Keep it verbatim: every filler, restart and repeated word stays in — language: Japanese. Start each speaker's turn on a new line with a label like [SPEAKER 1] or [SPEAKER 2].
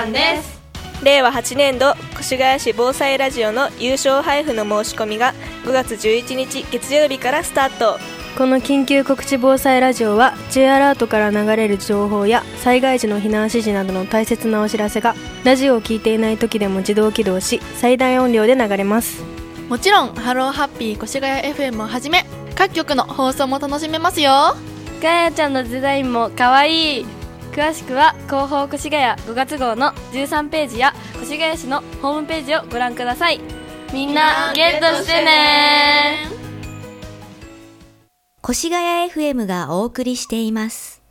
[SPEAKER 1] 間です。
[SPEAKER 2] れいわはちねんど越谷市防災ラジオの優勝配布の申し込みがごがつじゅういちにち月曜日からスタート。
[SPEAKER 3] この緊急告知防災ラジオは J アラートから流れる情報や災害時の避難指示などの大切なお知らせがラジオを聞いていない時でも自動起動し最大音量で流れます。
[SPEAKER 1] もちろんハローハッピー越谷 エフエム をはじめ各局の放送も楽しめますよ。
[SPEAKER 4] ガヤちゃんのデザインもかわいい。詳しくは広報越谷ごがつ号のじゅうさんページや越谷市のホームページをご覧ください。みんなゲットしてね。
[SPEAKER 5] 越谷 エフエム がお送りしています。